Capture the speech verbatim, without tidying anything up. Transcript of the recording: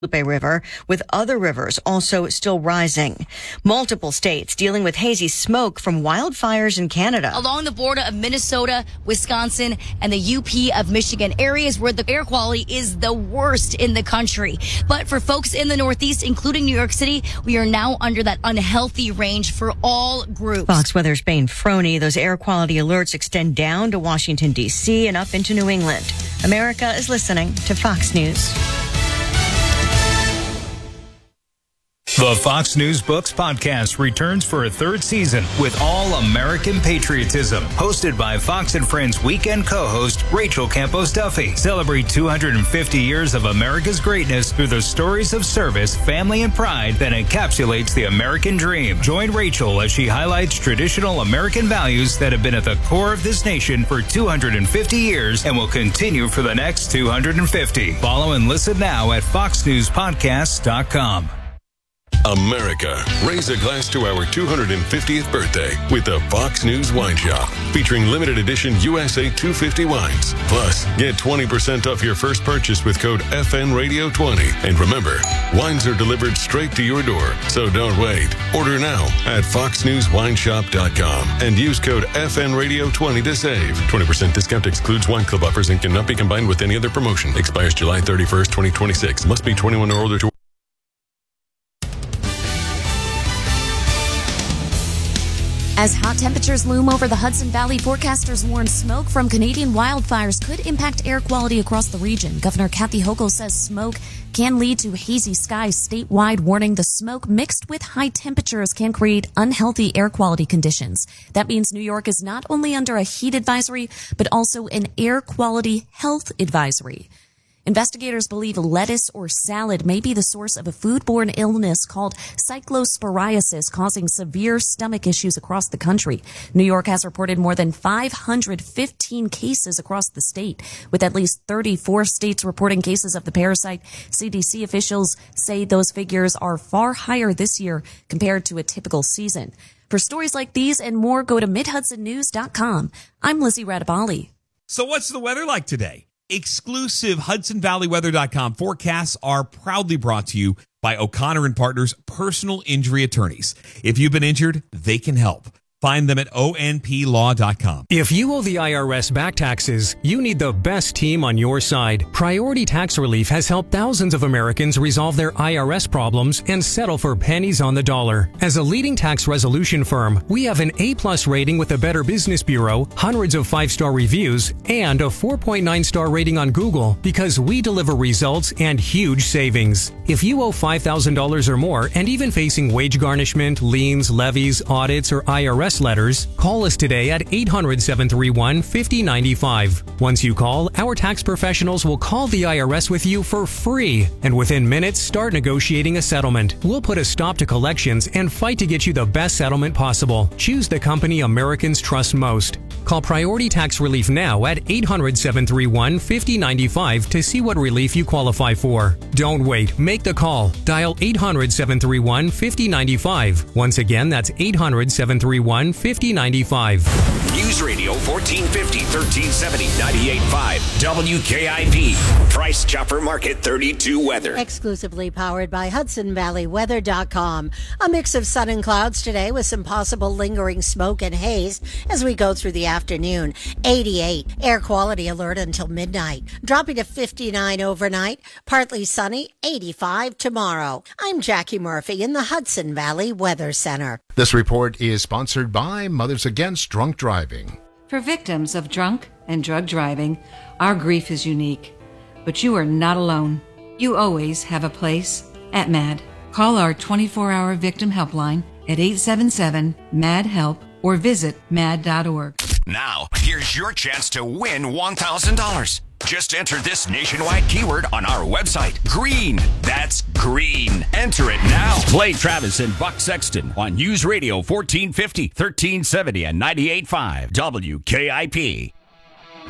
Guadalupe River, with other rivers also still rising. Multiple states dealing with hazy smoke from wildfires in Canada. Along the border of Minnesota, Wisconsin, and the U P of Michigan, areas where the air quality is the worst in the country. But for folks in the Northeast, including New York City, we are now under that unhealthy range for all groups. Fox Weather's Bane Froney. Those air quality alerts extend down to Washington, D C and up into New England. America is listening to Fox News. The Fox News Books podcast returns for a third season with all American patriotism. Hosted by Fox and Friends weekend co-host Rachel Campos Duffy. Celebrate two hundred fifty years of America's greatness through the stories of service, family, and pride that encapsulates the American dream. Join Rachel as she highlights traditional American values that have been at the core of this nation for two hundred fifty years and will continue for the next two hundred fifty. Follow and listen now at fox news podcasts dot com. America, raise a glass to our two hundred fiftieth birthday with the Fox News Wine Shop, featuring limited edition U S A two fifty wines. Plus, get twenty percent off your first purchase with code F N Radio twenty. And remember, wines are delivered straight to your door, so don't wait. Order now at fox news wine shop dot com and use code F N Radio twenty to save. twenty percent discount excludes wine club offers and cannot be combined with any other promotion. Expires July thirty-first, twenty twenty-six. Must be twenty-one or older to As hot temperatures loom over the Hudson Valley, forecasters warn smoke from Canadian wildfires could impact air quality across the region. Governor Kathy Hochul says smoke can lead to hazy skies statewide, warning the smoke mixed with high temperatures can create unhealthy air quality conditions. That means New York is not only under a heat advisory, but also an air quality health advisory. Investigators believe lettuce or salad may be the source of a foodborne illness called cyclosporiasis, causing severe stomach issues across the country. New York has reported more than five hundred fifteen cases across the state, with at least thirty-four states reporting cases of the parasite. C D C officials say those figures are far higher this year compared to a typical season. For stories like these and more, go to mid hudson news dot com. I'm Lizzie Radabali. So what's the weather like today? Exclusive Hudson Valley Weather dot com forecasts are proudly brought to you by O'Connor and Partners Personal Injury Attorneys. If you've been injured, they can help. Find them at O N P law dot com. If you owe the I R S back taxes, you need the best team on your side. Priority Tax Relief has helped thousands of Americans resolve their I R S problems and settle for pennies on the dollar. As a leading tax resolution firm, we have an A-plus rating with the Better Business Bureau, hundreds of five-star reviews, and a four point nine star rating on Google because we deliver results and huge savings. If you owe five thousand dollars or more and even facing wage garnishment, liens, levies, audits, or I R S letters, call us today at eight hundred, seven three one, five oh nine five. Once you call, our tax professionals will call the I R S with you for free, and within minutes start negotiating a settlement. We'll put a stop to collections and fight to get you the best settlement possible. Choose the company Americans trust most. Call Priority Tax Relief now at eight hundred, seven three one, five oh nine five to see what relief you qualify for. Don't wait. Make the call. Dial eight hundred, seven three one, five oh nine five. Once again, that's eight hundred, seven three one, five oh nine five. News Radio fourteen fifty, thirteen seventy, ninety-eight point five. W K I P. Price Chopper Market thirty-two weather. Exclusively powered by Hudson Valley Weather dot com. A mix of sun and clouds today with some possible lingering smoke and haze as we go through the afternoon. eighty-eight. Air quality alert until midnight. Dropping to fifty-nine overnight. Partly sunny. eighty-five tomorrow. I'm Jackie Murphy in the Hudson Valley Weather Center. This report is sponsored by Mothers Against Drunk Driving. For victims of drunk and drug driving, our grief is unique. But you are not alone. You always have a place at MAD. Call our twenty-four hour victim helpline at eight seven seven, M A D, HELP or visit mad dot org. Now, here's your chance to win one thousand dollars. Just enter this nationwide keyword on our website. Green. That's green. Enter it now. Play Travis and Buck Sexton on News Radio fourteen fifty, thirteen seventy, and ninety-eight point five W K I P.